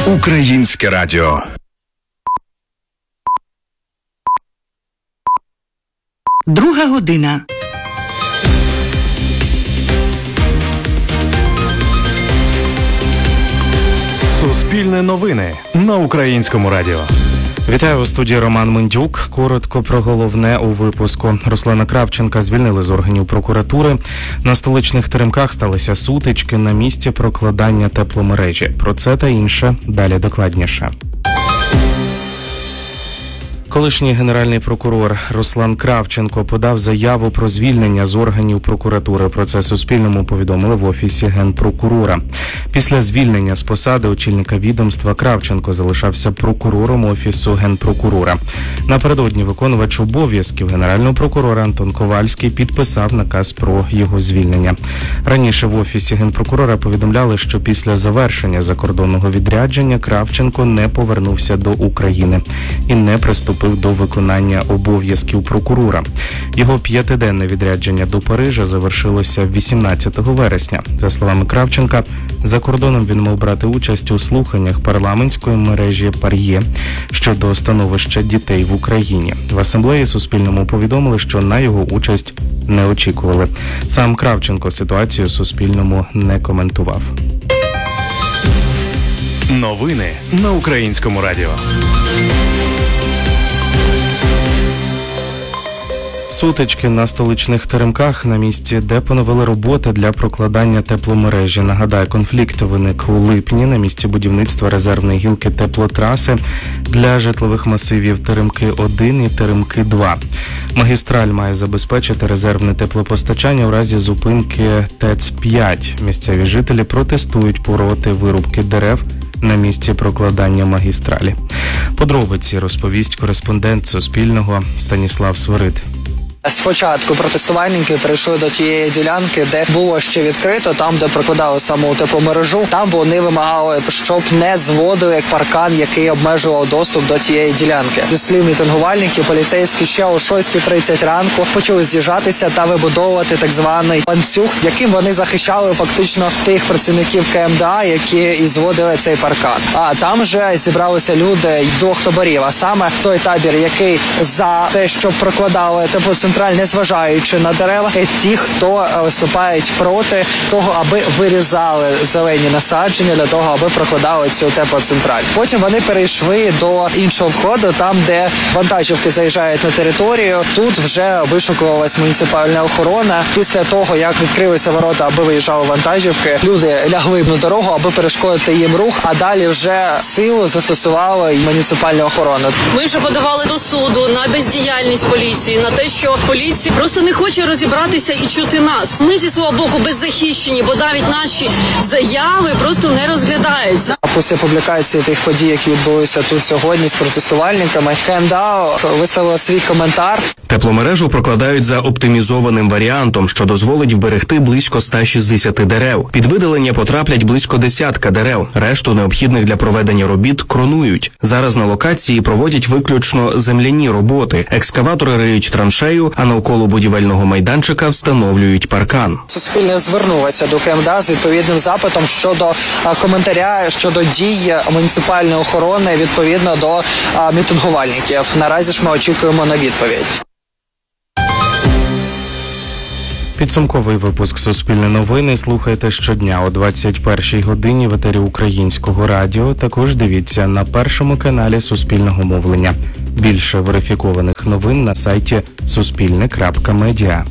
Українське радіо. Друга година. Суспільне новини на Українському радіо. Вітаю, у студії Роман Мендюк. Коротко про головне у випуску. Руслана Кравченка звільнили з органів прокуратури. На столичних теремках сталися сутички на місці прокладання тепломережі. Про це та інше далі докладніше. Колишній генеральний прокурор Руслан Кравченко подав заяву про звільнення з органів прокуратури. Про це Суспільному повідомили в Офісі Генпрокурора. Після звільнення з посади очільника відомства Кравченко залишався прокурором Офісу Генпрокурора. Напередодні виконувач обов'язків генерального прокурора Антон Ковальський підписав наказ про його звільнення. Раніше в Офісі Генпрокурора повідомляли, що після завершення закордонного відрядження Кравченко не повернувся до України і не приступив до виконання обов'язків прокурора. Його 5-денне відрядження до Парижа завершилося 18 вересня. За словами Кравченка, за кордоном він мав брати участь у слуханнях парламентської мережі «Пар'є» щодо становища дітей в Україні. В асамблеї Суспільному повідомили, що на його участь не очікували. Сам Кравченко ситуацію Суспільному не коментував. Новини на Українському радіо. Сутички на столичних теремках на місці, де поновили роботи для прокладання тепломережі. Нагадаю, конфлікт виник у липні на місці будівництва резервної гілки теплотраси для житлових масивів Теремки-1 і Теремки-2. Магістраль має забезпечити резервне теплопостачання у разі зупинки ТЕЦ-5. Місцеві жителі протестують проти вирубки дерев на місці прокладання магістралі. Подробиці розповість кореспондент Суспільного Станіслав Свирид. Спочатку протестувальники прийшли до тієї ділянки, де було ще відкрито, там, де прокладали саму тепломережу. Там вони вимагали, щоб не зводили паркан, який обмежував доступ до тієї ділянки. Зі слів мітингувальників, поліцейські ще о 6:30 ранку почали з'їжджатися та вибудовувати так званий ланцюг, яким вони захищали фактично тих працівників КМДА, які і зводили цей паркан. А там вже зібралися люди з двох таборів, а саме той табір, який за те, щоб прокладали теплоцентраль, незважаючи на дерева, ті, хто виступають проти того, аби вирізали зелені насадження для того, аби прокладали цю теплоцентраль. Потім вони перейшли до іншого входу, там, де вантажівки заїжджають на територію. Тут вже вишукувалась муніципальна охорона. Після того, як відкрилися ворота, аби виїжджали вантажівки, люди лягли на дорогу, аби перешкодити їм рух, а далі вже силу застосувала муніципальна охорона. Ми вже подавали до суду на бездіяльність поліції, на те, що поліція просто не хоче розібратися і чути нас. Ми зі свого боку беззахищені, бо навіть наші заяви просто не розглядаються. А після публікації тих подій, які відбулися тут сьогодні з протестувальниками, КМДА висловила свій коментар. Тепломережу прокладають за оптимізованим варіантом, що дозволить вберегти близько 160 дерев. Під видалення потраплять близько 10 дерев. Решту необхідних для проведення робіт кронують. Зараз на локації проводять виключно земляні роботи. Екскаватори риють траншею, а навколо будівельного майданчика встановлюють паркан. Суспільне звернулося до КМДА з відповідним запитом щодо коментаря щодо дій муніципальної охорони відповідно до мітингувальників. Наразі ж ми очікуємо на відповідь. Підсумковий випуск «Суспільне новини» слухайте щодня о 21-й годині в етері Українського радіо. Також дивіться на першому каналі Суспільного мовлення. Більше верифікованих новин на сайті suspilne.media.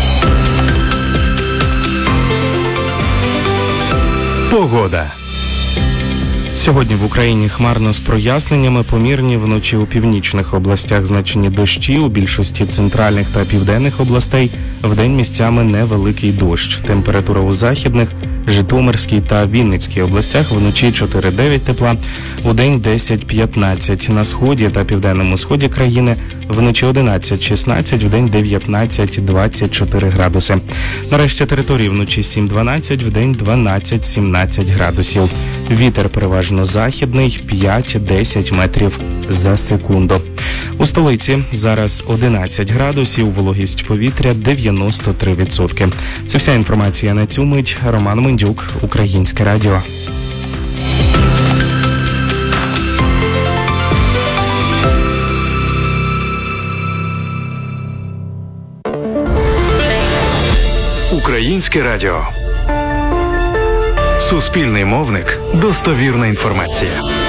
Погода. Сьогодні в Україні хмарно з проясненнями, помірні вночі у північних областях значні дощі, у більшості центральних та південних областей вдень місцями невеликий дощ. Температура у західних, Житомирській та Вінницькій областях вночі 4-9 тепла, удень 10-15. На сході та південному сході країни вночі 11-16, вдень 19-24 градуси. На решті території вночі 7-12, вдень 12-17 градусів. Вітер переважно західний 5-10 метрів за секунду. У столиці зараз 11 градусів, вологість повітря 93%. Це вся інформація на цю мить. Роман Мендюк, Українське радіо. Українське радіо. Суспільний мовник. Достовірна інформація.